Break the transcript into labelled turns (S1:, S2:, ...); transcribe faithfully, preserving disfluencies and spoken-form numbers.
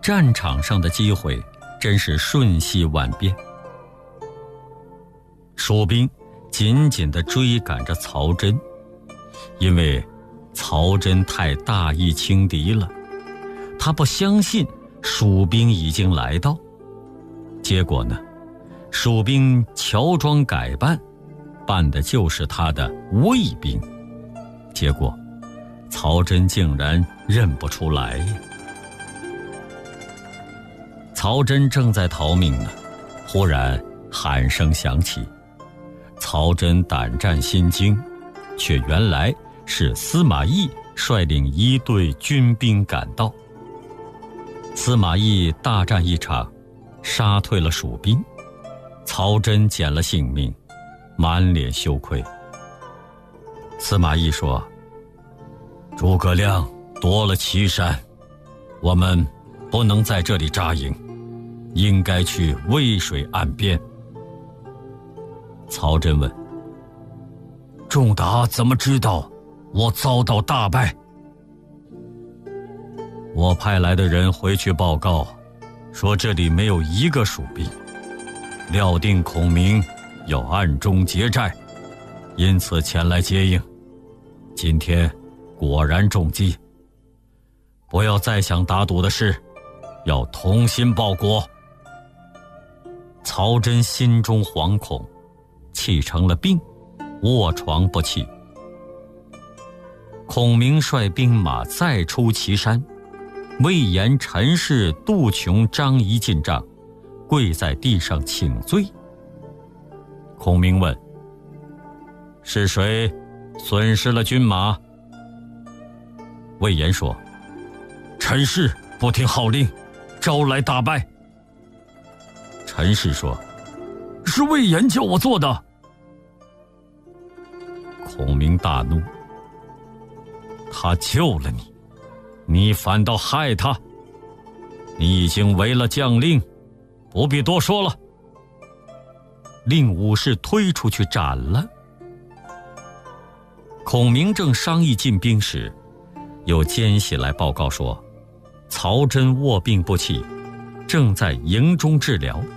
S1: 战场上的机会真是瞬息万变。蜀兵紧紧地追赶着曹真，因为曹真太大意轻敌了，他不相信蜀兵已经来到。结果呢，蜀兵乔装改扮，扮的就是他的卫兵，结果曹真竟然认不出来呀。曹真正在逃命呢，忽然喊声响起，曹真胆战心惊，却原来是司马懿率领一队军兵赶到。司马懿大战一场，杀退了蜀兵，曹真捡了性命，满脸羞愧。司马懿说：诸葛亮夺了岐山，我们不能在这里扎营，应该去渭水岸边。曹真问：仲达怎么知道我遭到大败？我派来的人回去报告，说这里没有一个蜀兵，料定孔明要暗中劫寨，因此前来接应。今天果然中计，不要再想打赌的事，要同心报国。曹真心中惶恐，气成了病，卧床不起。孔明率兵马再出岐山，魏延、陈氏、杜琼、张仪进帐，跪在地上请罪。孔明问：是谁损失了军马？魏延说：陈氏不听号令，招来大败。陈氏说：是魏延叫我做的。孔明大怒：他救了你，你反倒害他，你已经违了将令，不必多说了。令武士推出去斩了。孔明正商议进兵时，有奸细来报告说，曹真卧病不起，正在营中治疗。